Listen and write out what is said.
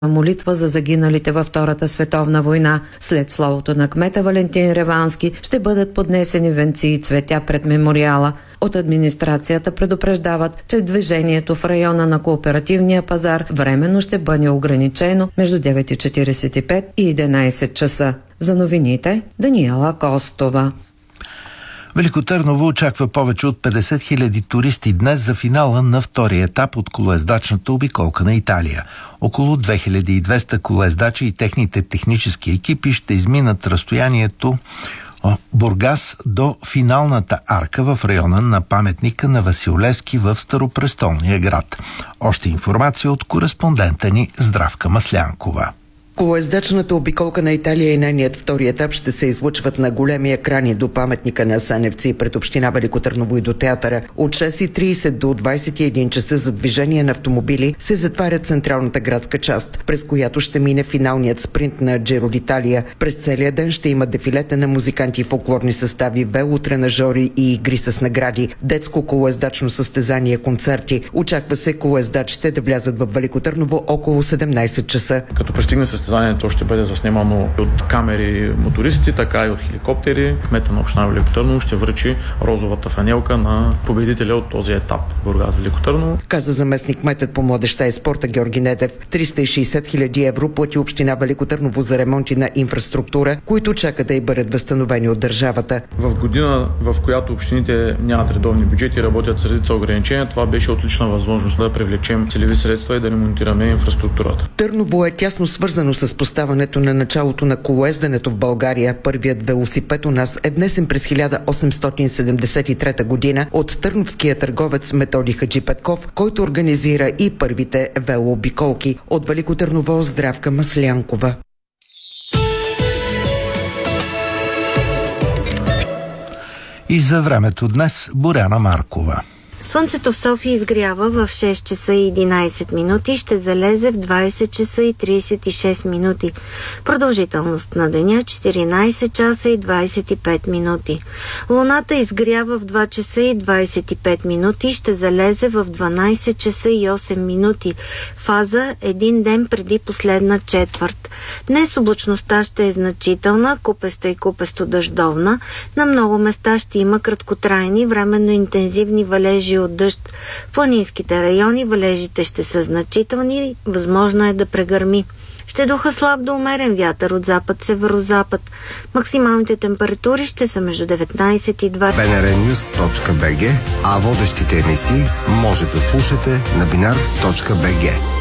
молитва за загиналите във Втората световна война. След словото на кмета Валентин Ревански ще бъдат поднесени венци и цветя пред мемориала. От администрацията предупреждават, че движението в района на Кооперативния пазар временно ще бъде ограничено между 9:45 и 11 часа. За новините Даниела Костова. Велико Търново очаква повече от 50 000 туристи днес за финала на втория етап от колоездачната обиколка на Италия. Около 2200 колоездачи и техните технически екипи ще изминат разстоянието Бургас до финалната арка в района на паметника на Васил Левски в Старопрестолния град. Още информация от кореспондента ни Здравка Маслянкова. Колоездачната обиколка на Италия и нейният втори етап ще се излъчват на големи екрани до паметника на Асеневци пред община Велико Търново и до театъра. От 6:30 до 21 часа за движение на автомобили се затваря централната градска част, през която ще мине финалният спринт на Джиро д'Италия. През целия ден ще има дефилета на музиканти и фолклорни състави, велотренажори и игри с награди, детско колоездачно състезание, концерти. Очаква се колоездачите да влязат в Велико Търново около 17 часа. Като пристигне състезанието ще бъде заснемано от камери мотористи, така и от хеликоптери. Кмета на община Велико Търново ще връчи розовата фанелка на победителя от този етап Бургас Велико Търново. Каза заместник кметът по младежта и спорта Георги Недев. 360 000 евро плати община Велико Търново за ремонти на инфраструктура, които чакат да й бъдат възстановени от държавата. В година, в която общините нямат редовни бюджети и работят с редица ограничения, това беше отлична възможност да привлечем целеви средства и да ремонтираме инфраструктурата. Търново е тясно свързано с поставането на началото на колоезденето в България. Първият велосипед у нас е внесен през 1873 година от търновския търговец Методи Хаджи Петков, който организира и първите велообиколки. От Велико Търново Здравка Маслянкова. И за времето днес Боряна Маркова. Слънцето в София изгрява в 6 часа и 11 минути, ще залезе в 20 часа и 36 минути. Продължителност на деня 14 часа и 25 минути. Луната изгрява в 2 часа и 25 минути, ще залезе в 12 часа и 8 минути. Фаза един ден преди последна четвърт. Днес облачността ще е значителна, купеста и купесто дъждовна. На много места ще има краткотрайни, временно интензивни валежи от дъжд. В планинските райони валежите ще са значителни, възможно е да прегърми. Ще духа слаб до умерен вятър от запад-северозапад. Максималните температури ще са между 19 и 20. bnrnews.bg, а водещите емисии може да слушате на binar.bg.